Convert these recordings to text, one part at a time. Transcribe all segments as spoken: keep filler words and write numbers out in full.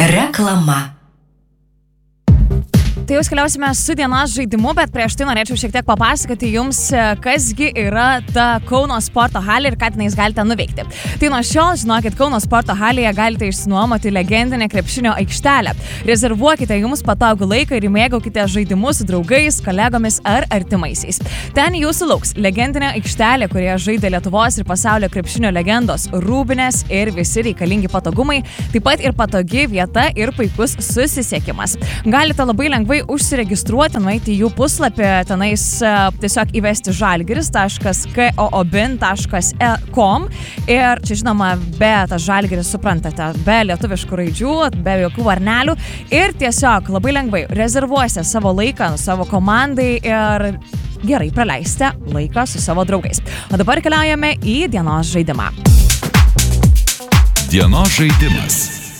Reklama. Tai jūs keliausime su dienos žaidimu, bet prieš tai norėčiau šiek tiek papasakoti jums, kasgi yra ta Kauno sporto halė ir ką tenais galite nuveikti. Tai nuo šiol, žinokit, Kauno sporto halėje galite išsinuomoti legendinę krepšinio aikštelę. Rezervuokite jums patogų laiką ir mėgaukite žaidimus su draugais, kolegomis ar artimaisiais. Ten jūsų lauks legendinė aikštelė, kurioje žaidė Lietuvos ir pasaulio krepšinio legendos, rūbinės ir visi reikalingi patogumai, taip pat ir patogi vieta ir puikus susisiekimas. Galite labai lengvai užsiregistruoti, nueiti į jų puslapį, tenais tiesiog įvesti žalgiris taškas koobin taškas com ir čia žinoma, be tas žalgiris suprantate, be lietuviškų raidžių, be jokių varnelių ir tiesiog labai lengvai rezervuosite savo laiką savo komandai ir gerai praleisite laiką su savo draugais. O dabar keliaujame į dienos žaidimą. Dienos žaidimas.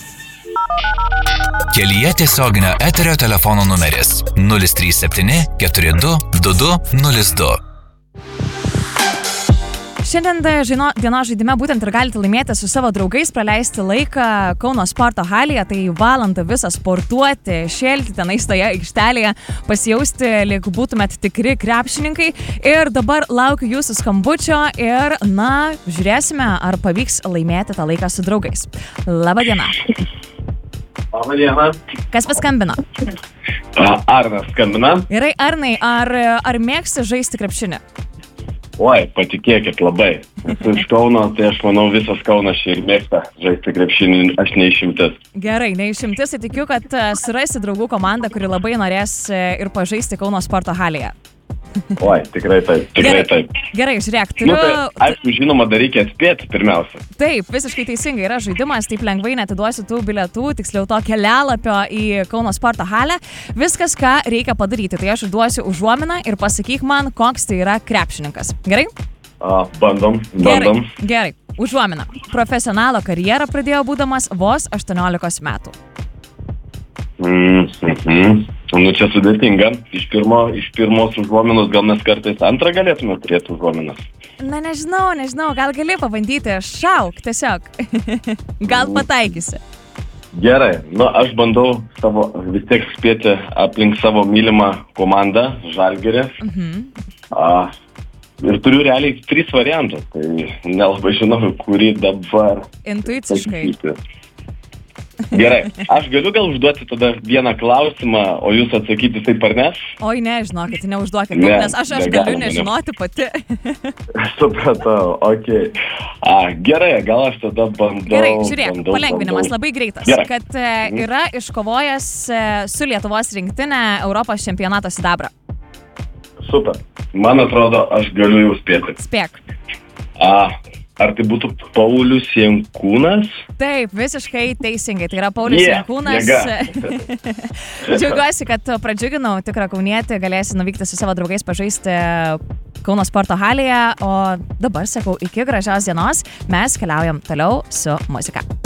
Kelyje tiesioginio eterio telefono numeris nulis trys septyni keturi du du du nulis du. Šiandien žino, dienos žaidime būtent ir galite laimėti su savo draugais, praleisti laiką Kauno sporto halėje, tai valandą visą sportuoti, šėlti tenais toje aikštelėje, pasijausti, lyg būtumėt tikri krepšininkai. Ir dabar laukiu jūsų skambučio ir, na, žiūrėsime, ar pavyks laimėti tą laiką su draugais. Labą dieną. Labą dieną. Kas paskambino? Arnas skambina. Gerai, Arnai, ar, ar mėgsti žaisti krepšinį? Oi, patikėkit labai. Esu iš Kauno, tai aš manau visas Kaunas čia ir mėgsta žaisti krepšinį, aš neišimtis. Gerai, neišimtis, tai tikiu, kad surasi draugų komandą, kuri labai norės ir pažaisti Kauno sporto halėje. Oi, tikrai taip, tikrai Gerai, taip. Gerai, žiūrėk, turiu... Nu, tai, aišku, žinoma, dar reikia atspėti pirmiausia. Taip, visiškai teisingai yra žaidimas, taip lengvai netiduosiu tų bilietų, tiksliau to kelialapio į Kauno sporto halę. Viskas, ką reikia padaryti, tai aš duosiu užuominą ir pasakyk man, koks tai yra krepšininkas. Gerai? A, bandom, bandom. Gerai, gerai. Užuomina. Profesionalo karjerą pradėjo būdamas vos aštuoniolikos metų. Mm, mhm. Nu, čia sudėtinga. Iš, pirmo, iš pirmos užuominos gal mes kartais antrą galėtume turėti užuominas. Na, nežinau, nežinau, gal gali pabandyti, šauk, tiesiog. Gal pataikysi. Gerai, nu, aš bandau savo, vis tiek spėti aplink savo mylimą komandą, Žalgirį. Mhm. A, ir turiu realiai tris variantus, tai nelabai žinau, kurį dabar... Intuiciškai. Pasakyti. Gerai, aš galiu gal užduoti tada vieną klausimą, o jūs atsakyti taip ar ne? Oi, ne, žinokit, neužduokit, Ne, nes aš, aš negalima, galiu nežinoti pati. Supratau, okei. Okay. Gerai, gal aš tada bandau... Gerai, žiūrėk, bandau, palengvinimas bandau. labai greitas, Gerai. kad e, yra iškovojęs e, su Lietuvos rinktinė Europos čempionato sidabrą. Super. Man atrodo, aš galiu jau spėti. Spėk. A, ar tai būtų Paulius Jankūnas? Taip, visiškai teisingai. Tai yra Paulius Yeah, Jankūnas. Džiaugiuosi, kad pradžiuginau tikrą kaunietį, galėsi nuvykti su savo draugais pažaisti Kauno sporto halėje, o dabar sakau, iki gražios dienos, mes keliaujam toliau su muzika.